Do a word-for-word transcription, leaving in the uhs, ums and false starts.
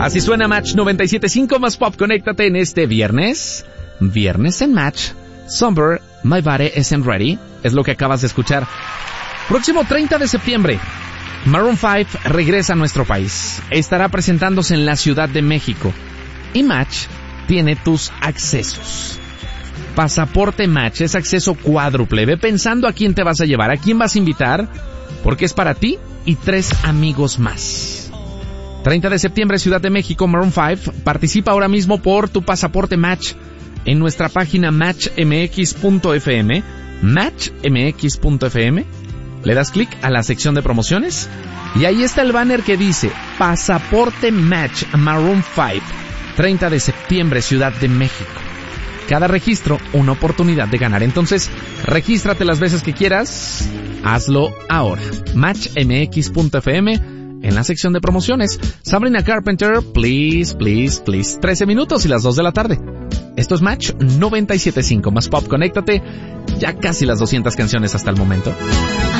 Así suena Match noventa y siete punto cinco más Pop. Conéctate en este viernes. Viernes en Match. Somber, My Body Isn't Ready. Es lo que acabas de escuchar. Próximo treinta de septiembre. Maroon cinco regresa a nuestro país. Estará presentándose en la Ciudad de México. Y Match tiene tus accesos. Pasaporte Match es acceso cuádruple. Ve pensando a quién te vas a llevar, a quién vas a invitar, porque es para ti y tres amigos más. treinta de septiembre, Ciudad de México, Maroon cinco. Participa ahora mismo por tu pasaporte Match en nuestra página match m x punto f m. match m x punto f m. Le das clic a la sección de promociones y ahí está el banner que dice Pasaporte Match Maroon cinco. treinta de septiembre, Ciudad de México. Cada registro, una oportunidad de ganar. Entonces, regístrate las veces que quieras. Hazlo ahora. match m x punto f m en la sección de promociones. Sabrina Carpenter, Please, Please, Please. trece minutos y las dos de la tarde. Esto es Match noventa y siete punto cinco más Pop. Conéctate. Ya casi las doscientas canciones hasta el momento.